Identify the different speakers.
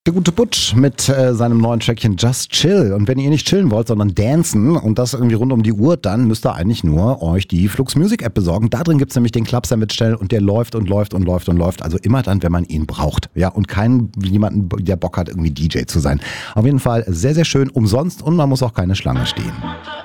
Speaker 1: Der gute Butch mit seinem neuen Trackchen Just Chill. Und wenn ihr nicht chillen wollt, sondern dancen und das irgendwie rund um die Uhr, dann müsst ihr eigentlich nur euch die Flux Music App besorgen. Da drin gibt's nämlich den Club-Sandwich schnell und der läuft und läuft und läuft und läuft. Also immer dann, wenn man ihn braucht. Ja, und jemanden, der Bock hat, irgendwie DJ zu sein. Auf jeden Fall sehr, sehr schön, umsonst und man muss auch keine Schlange stehen.